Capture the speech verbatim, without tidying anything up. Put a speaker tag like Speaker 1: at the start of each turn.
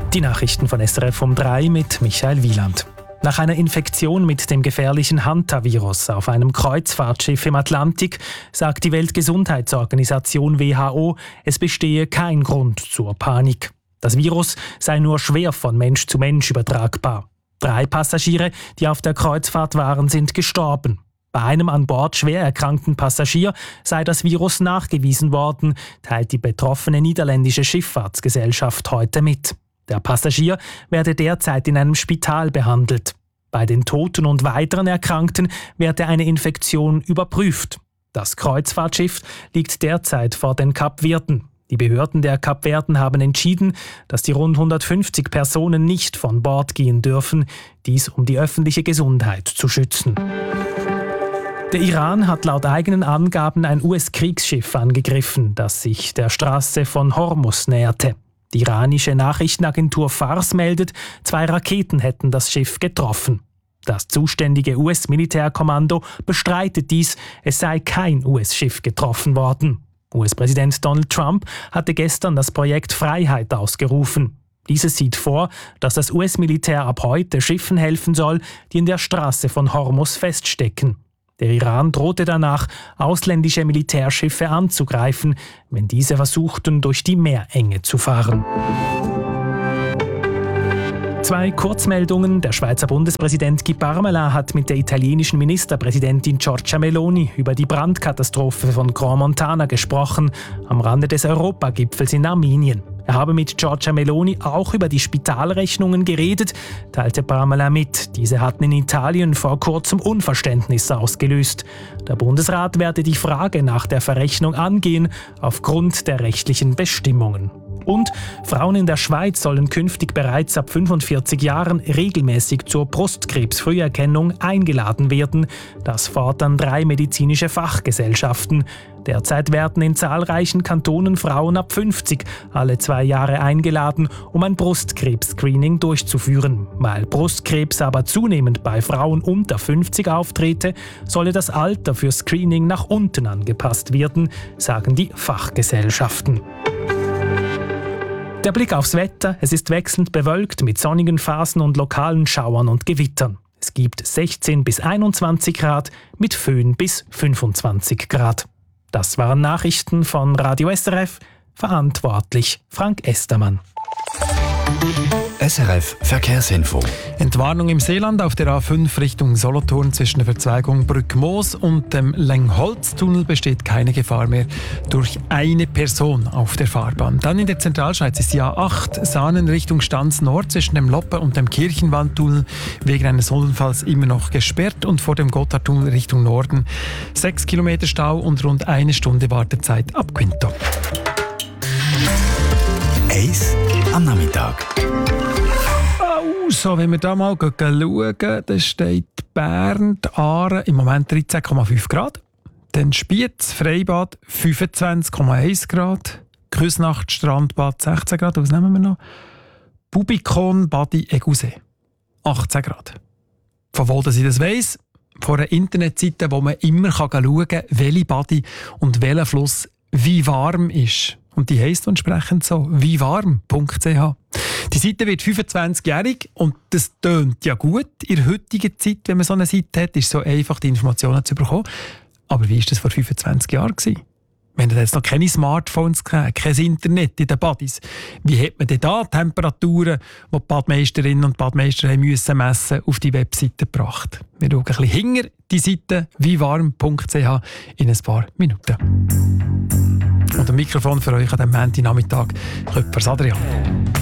Speaker 1: Die Nachrichten von S R F um drei mit Michael Wieland. Nach einer Infektion mit dem gefährlichen Hantavirus auf einem Kreuzfahrtschiff im Atlantik sagt die Weltgesundheitsorganisation W H O, es bestehe kein Grund zur Panik. Das Virus sei nur schwer von Mensch zu Mensch übertragbar. Drei Passagiere, die auf der Kreuzfahrt waren, sind gestorben. Bei einem an Bord schwer erkrankten Passagier sei das Virus nachgewiesen worden, teilt die betroffene niederländische Schifffahrtsgesellschaft heute mit. Der Passagier werde derzeit in einem Spital behandelt. Bei den Toten und weiteren Erkrankten werde eine Infektion überprüft. Das Kreuzfahrtschiff liegt derzeit vor den Kapverden. Die Behörden der Kapverden haben entschieden, dass die rund hundertfünfzig Personen nicht von Bord gehen dürfen, dies um die öffentliche Gesundheit zu schützen. Der Iran hat laut eigenen Angaben ein U S-Kriegsschiff angegriffen, das sich der Straße von Hormuz näherte. Die iranische Nachrichtenagentur Fars meldet, zwei Raketen hätten das Schiff getroffen. Das zuständige U S-Militärkommando bestreitet dies, es sei kein U S-Schiff getroffen worden. U S-Präsident Donald Trump hatte gestern das Projekt Freiheit ausgerufen. Dieses sieht vor, dass das U S-Militär ab heute Schiffen helfen soll, die in der Straße von Hormuz feststecken. Der Iran drohte danach, ausländische Militärschiffe anzugreifen, wenn diese versuchten, durch die Meerenge zu fahren. Zwei Kurzmeldungen. Der Schweizer Bundespräsident Guy Parmelin hat mit der italienischen Ministerpräsidentin Giorgia Meloni über die Brandkatastrophe von Grand Montana gesprochen, am Rande des Europagipfels in Armenien. Er habe mit Giorgia Meloni auch über die Spitalrechnungen geredet, teilte Parmelin mit. Diese hatten in Italien vor kurzem Unverständnis ausgelöst. Der Bundesrat werde die Frage nach der Verrechnung angehen, aufgrund der rechtlichen Bestimmungen. Und Frauen in der Schweiz sollen künftig bereits ab fünfundvierzig Jahren regelmäßig zur Brustkrebsfrüherkennung eingeladen werden. Das fordern drei medizinische Fachgesellschaften. Derzeit werden in zahlreichen Kantonen Frauen ab fünfzig alle zwei Jahre eingeladen, um ein Brustkrebs-Screening durchzuführen. Weil Brustkrebs aber zunehmend bei Frauen unter fünfzig auftrete, solle das Alter für Screening nach unten angepasst werden, sagen die Fachgesellschaften. Der Blick aufs Wetter. Es ist wechselnd bewölkt mit sonnigen Phasen und lokalen Schauern und Gewittern. Es gibt sechzehn bis einundzwanzig Grad, mit Föhn bis fünfundzwanzig Grad. Das waren Nachrichten von Radio S R F. Verantwortlich Frank Estermann.
Speaker 2: S R F Verkehrsinfo.
Speaker 3: Entwarnung im Seeland auf der A fünf Richtung Solothurn zwischen der Verzweigung Brückmoos und dem Lengholztunnel besteht keine Gefahr mehr durch eine Person auf der Fahrbahn. Dann in der Zentralschweiz ist die A acht Saanen Richtung Stanz Nord zwischen dem Loppe und dem Kirchenwandtunnel wegen eines Unfalls immer noch gesperrt und vor dem Gotthardtunnel Richtung Norden sechs Kilometer Stau und rund eine Stunde Wartezeit ab Quinto.
Speaker 2: Eis am Nachmittag.
Speaker 3: So, wenn wir da mal schauen, dann steht Bern, Aaren im Moment dreizehn Komma fünf Grad. Dann Spiez, Freibad fünfundzwanzig Komma eins Grad. Küsnacht, Strandbad sechzehn Grad. Was nehmen wir noch? Bubikon, Badi, Egusee achtzehn Grad. Von wo ich das weiss? Von einer Internetseite, wo man immer schauen kann, welche Badi und welcher Fluss wie warm ist. Und die heisst entsprechend so, wiewarm punkt c h. Die Seite wird fünfundzwanzigjährig und das tönt ja gut. In der heutigen Zeit, wenn man so eine Seite hat, ist es so einfach, die Informationen zu bekommen. Aber wie war das vor fünfundzwanzig Jahren? Wir hatten jetzt noch keine Smartphones, kein Internet in den Badis. Wie hat man denn da Temperaturen, die die Badmeisterinnen und Badmeister haben müssen messen, auf die Webseite gebracht? Wir schauen ein bisschen hinter die Seite wiewarm punkt c h in ein paar Minuten. Und ein Mikrofon für euch an diesem Montagnachmittag, Köppers Adrian.